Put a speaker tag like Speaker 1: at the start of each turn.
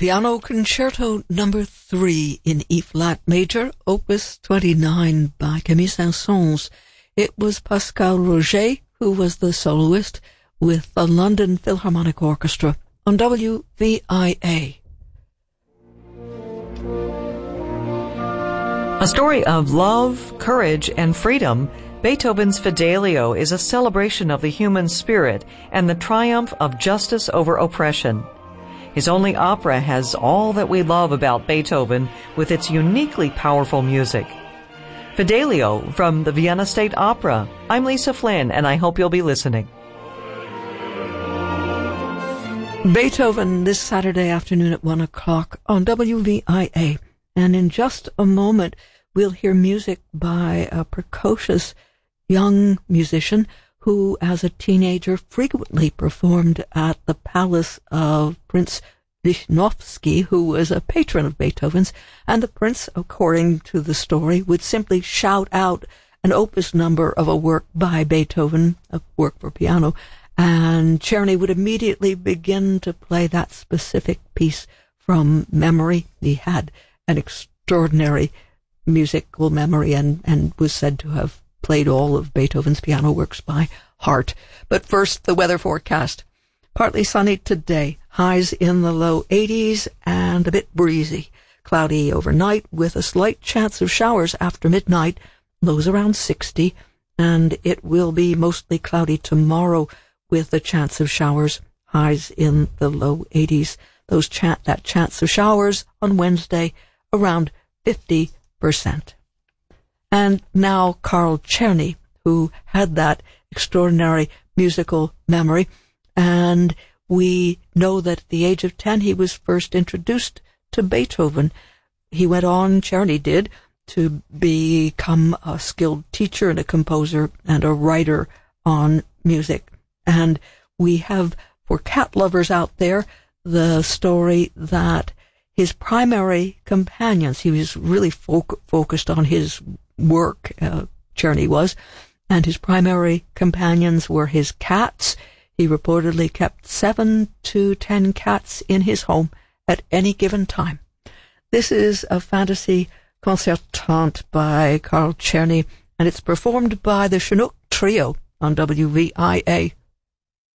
Speaker 1: Piano Concerto Number 3 in E-flat major, Opus 29 by Camille Saint-Saëns. It was Pascal Roger who was the soloist with the London Philharmonic Orchestra on WVIA.
Speaker 2: A story of love, courage, and freedom, Beethoven's Fidelio is a celebration of the human spirit and the triumph of justice over oppression. His only opera has all that we love about Beethoven with its uniquely powerful music. Fidelio from the Vienna State Opera. I'm Lisa Flynn, and I hope you'll be listening.
Speaker 1: Beethoven this Saturday afternoon at 1 o'clock on WVIA. And in just a moment, we'll hear music by a precocious young musician who, as a teenager, frequently performed at the palace of Prince Lichnowsky, who was a patron of Beethoven's, and the prince, according to the story, would simply shout out an opus number of a work by Beethoven, a work for piano, and Czerny would immediately begin to play that specific piece from memory. He had an extraordinary musical memory and was said to have played all of Beethoven's piano works by heart. But first, the weather forecast. Partly sunny today, highs in the low 80s and a bit breezy. Cloudy overnight with a slight chance of showers after midnight, lows around 60, and it will be mostly cloudy tomorrow with a chance of showers, highs in the low 80s. That chance of showers on Wednesday around 50%. And now Carl Czerny, who had that extraordinary musical memory, and we know that at the age of 10 he was first introduced to Beethoven. He went on, Czerny did, to become a skilled teacher and a composer and a writer on music. And we have, for cat lovers out there, the story that his primary companions, he was really focused on his work, Czerny was, and his primary companions were his cats. He reportedly kept 7 to 10 cats in his home at any given time. This is a fantasy concertante by Carl Czerny, and it's performed by the Chinook Trio on WVIA.